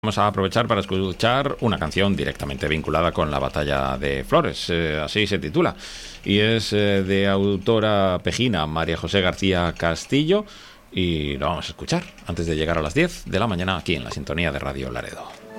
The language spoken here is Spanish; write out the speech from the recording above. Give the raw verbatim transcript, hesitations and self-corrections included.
Vamos a aprovechar para escuchar una canción directamente vinculada con la batalla de Flores, eh, así se titula, y es eh, de autora pejina María José García Castillo, y lo vamos a escuchar antes de llegar a las diez de la mañana aquí en la sintonía de Radio Laredo.